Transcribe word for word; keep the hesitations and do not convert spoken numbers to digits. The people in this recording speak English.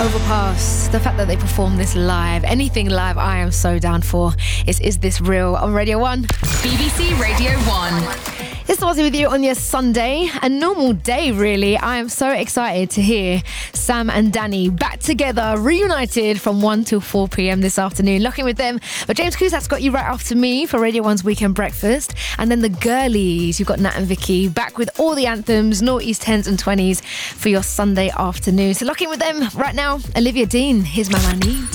Overpass, the fact that they perform this live, anything live, I am so down for. It's Is This Real on Radio one. B B C Radio one. It's Ozzy with you on your Sunday, a normal day really. I am so excited to hear Sam and Danny back together, reunited from one till four p.m. this afternoon. Locking with them. But James Cusat's got you right after me for Radio one's Weekend Breakfast. And then the girlies, you've got Nat and Vicky back with all the anthems, noughties, tens and twenties for your Sunday afternoon. So locking with them right now, Olivia Dean, Here's Man I Need.